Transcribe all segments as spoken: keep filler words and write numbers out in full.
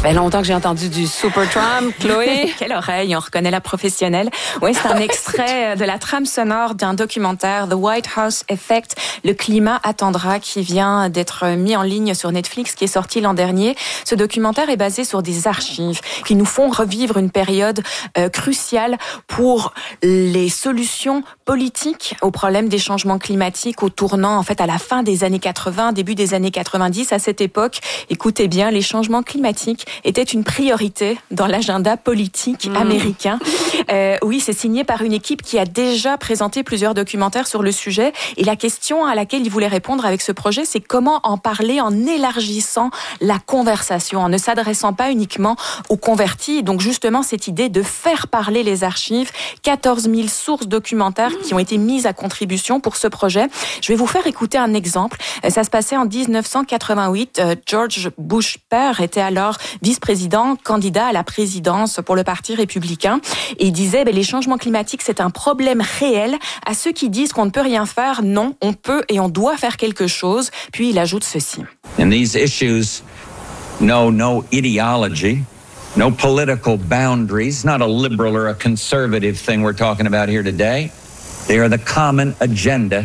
fait longtemps que j'ai entendu du Supertramp. Chloé? Quelle oreille, on reconnaît la professionnelle. Oui, c'est un extrait de la trame sonore d'un documentaire, The White House Effect, Le climat attendra, qui vient d'être mis en ligne sur Netflix, qui est sorti l'an dernier. Ce documentaire est basé sur des archives qui nous font revivre une période euh, cruciale pour les solutions politiques aux problèmes des changements climatiques, au tournant en fait à la fin des années quatre-vingts, début des années quatre-vingt-dix. À cette époque, écoutez bien, les changements climatiques étaient une priorité dans l'agenda politique mmh. américain. Euh, oui, c'est signé par une équipe qui a déjà présenté plusieurs documentaires sur le sujet. Et la question à laquelle il voulait répondre avec ce projet, c'est comment en parler en élargissant la conversation, en ne s'adressant pas uniquement aux convertis. Donc justement, cette idée de faire parler les archives, quatorze mille sources documentaires qui ont été mises à contribution pour ce projet. Je vais vous faire écouter un exemple. Ça se passait en dix-neuf cent quatre-vingt-huit. George Bush père était alors vice-président, candidat à la présidence pour le Parti républicain. Et il disait, ben, les changements climatiques, c'est un problème réel. À ceux qui disent qu'on ne peut rien faire, non, on peut et on doit faire quelque chose. Puis il ajoute ceci. And these issues know no ideology, no political boundaries, not a liberal or a conservative thing we're talking about here today. They are the common agenda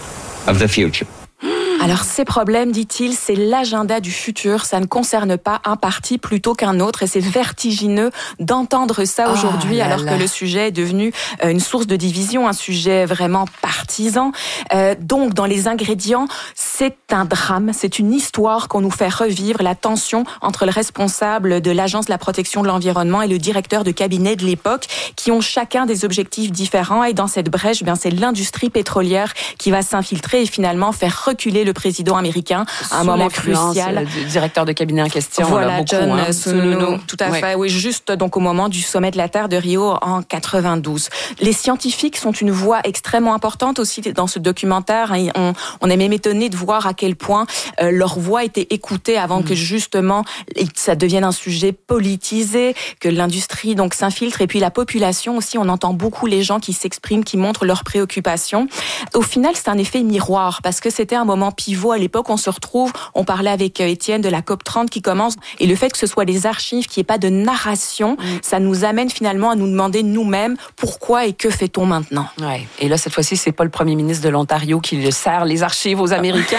of the future. Alors ces problèmes, dit-il, c'est l'agenda du futur. Ça ne concerne pas un parti plutôt qu'un autre. Et c'est vertigineux d'entendre ça aujourd'hui, oh là alors là. que le sujet est devenu une source de division, un sujet vraiment partisan. Euh, donc, dans les ingrédients, c'est un drame, c'est une histoire qu'on nous fait revivre, la tension entre le responsable de l'Agence de la protection de l'environnement et le directeur de cabinet de l'époque, qui ont chacun des objectifs différents. Et dans cette brèche, bien, c'est l'industrie pétrolière qui va s'infiltrer et finalement faire reculer le président américain à un Sous moment crucial. Du directeur de cabinet en question. Voilà, beaucoup, John hein. Sununu. Tout à oui. fait. Oui, juste donc au moment du sommet de la Terre de Rio en quatre-vingt-douze. Les scientifiques sont une voix extrêmement importante aussi dans ce documentaire. On, on est même étonné de voir à quel point euh, leur voix était écoutée avant mmh. que justement ça devienne un sujet politisé, que l'industrie donc s'infiltre, et puis la population aussi. On entend beaucoup les gens qui s'expriment, qui montrent leurs préoccupations. Au final, c'est un effet miroir parce que c'était un moment pivot à l'époque. On se retrouve, on parlait avec Étienne de la COP trente qui commence, et le fait que ce soit des archives, qu'il n'y ait pas de narration, mmh. ça nous amène finalement à nous demander nous-mêmes pourquoi et que fait-on maintenant. Ouais. Et là, cette fois-ci, c'est pas le premier ministre de l'Ontario qui sert les archives aux Américains.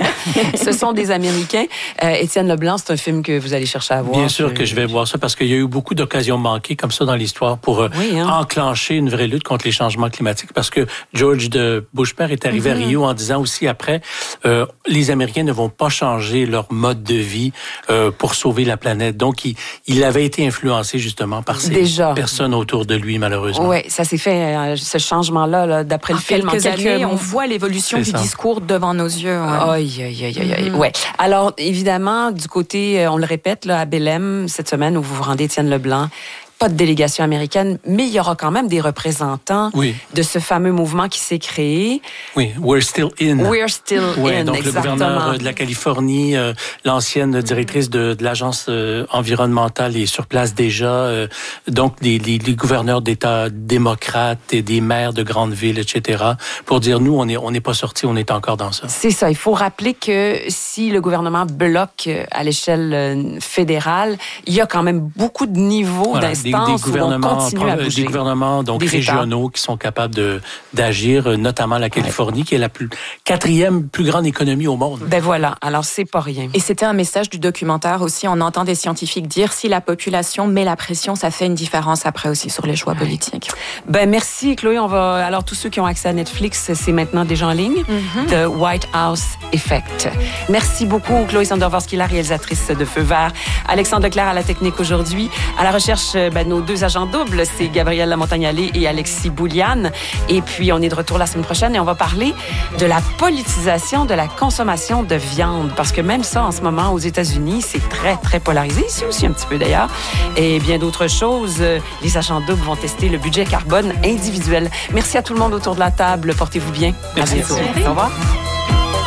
Ce sont des Américains. Euh, Étienne Leblanc, c'est un film que vous allez chercher à voir. Bien sûr que je vais voir ça parce qu'il y a eu beaucoup d'occasions manquées comme ça dans l'histoire pour euh, oui, hein. enclencher une vraie lutte contre les changements climatiques, parce que George de Bush père est arrivé mm-hmm. à Rio en disant aussi après euh, les Américains ne vont pas changer leur mode de vie euh, pour sauver la planète. Donc il, il avait été influencé justement par ces Déjà. personnes autour de lui, malheureusement. Oui, ça s'est fait euh, ce changement-là là, d'après en le film. Quelques en quelques années, mots. On voit l'évolution C'est du ça. discours devant nos yeux. Ouais. Aïe, aïe, aïe, aïe, aïe. Mm-hmm. Ouais. Alors, évidemment, du côté, on le répète, là, à Belém, cette semaine, où vous vous rendez, Étienne Leblanc, pas de délégation américaine, mais il y aura quand même des représentants oui. de ce fameux mouvement qui s'est créé. Oui, We're Still In. We're Still oui, In, donc exactement. Le gouverneur de la Californie, euh, l'ancienne directrice de, de l'agence euh, environnementale est sur place déjà. Euh, donc, les, les, les gouverneurs d'États démocrates et des maires de grandes villes, et cetera, pour dire, nous, on n'est on n'est pas sortis, on est encore dans ça. C'est ça. Il faut rappeler que si le gouvernement bloque à l'échelle fédérale, il y a quand même beaucoup de niveaux voilà, d'instances. Des, des gouvernements, à des gouvernements donc des régionaux États. Qui sont capables de d'agir, notamment la Californie, ouais. qui est la plus quatrième plus grande économie au monde. Ben voilà, alors c'est pas rien. Et c'était un message du documentaire aussi. On entend des scientifiques dire si la population met la pression, ça fait une différence après aussi sur les choix ouais. politiques. Ben merci Chloé. On va alors tous ceux qui ont accès à Netflix, c'est maintenant déjà en ligne. Mm-hmm. The White House Effect. Merci beaucoup Chloé Sandovorsky, la réalisatrice de Feu Vert. Alexandre Leclerc à la technique aujourd'hui. À la recherche, ben, nos deux agents doubles, c'est Gabriel Lamontagne-Allais et Alexis Bouliane. Et puis, on est de retour la semaine prochaine et on va parler de la politisation de la consommation de viande. Parce que même ça, en ce moment, aux États-Unis, c'est très, très polarisé. Ici aussi, un petit peu d'ailleurs. Et bien d'autres choses. Les agents doubles vont tester le budget carbone individuel. Merci à tout le monde autour de la table. Portez-vous bien. Merci. À bientôt. Au revoir.